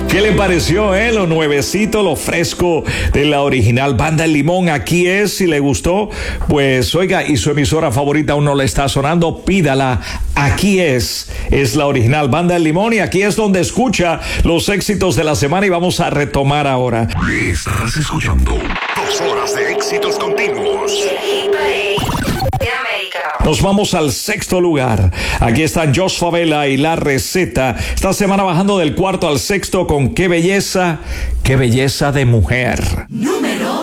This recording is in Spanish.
¿Qué le pareció, lo nuevecito, lo fresco de la original Banda El Limón? Aquí es, si le gustó, pues oiga, y su emisora favorita aún no le está sonando, pídala. Aquí es la original Banda El Limón, y aquí es donde escucha los éxitos de la semana, y vamos a retomar ahora. Estás escuchando 2 horas de éxitos continuos. Nos vamos al 6º lugar. Aquí están Josh Favela y La Receta. Esta semana bajando del 4º al 6º con Qué belleza de mujer. Número